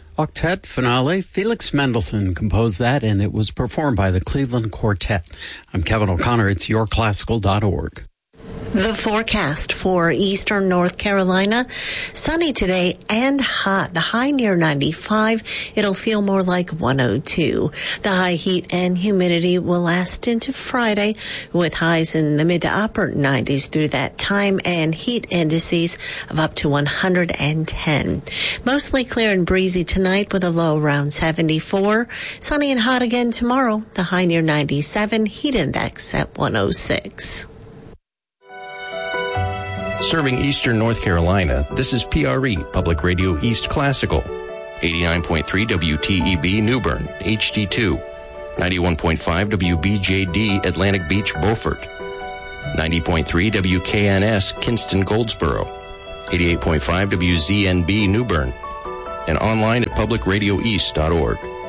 Octet finale. Felix Mendelssohn composed that, and it was performed by the Cleveland Quartet. I'm Kevin O'Connor. It's yourclassical.org. The forecast for eastern North Carolina, sunny today and hot. The high near 95. It'll feel more like 102. The high heat and humidity will last into Friday with highs in the mid to upper 90s through that time and heat indices of up to 110. Mostly clear and breezy tonight with a low around 74. Sunny and hot again tomorrow. The high near 97. Heat index at 106. Serving eastern North Carolina, this is PRE, Public Radio East Classical. 89.3 WTEB New Bern, HD2. 91.5 WBJD Atlantic Beach, Beaufort. 90.3 WKNS Kinston, Goldsboro. 88.5 WZNB New Bern. And online at publicradioeast.org.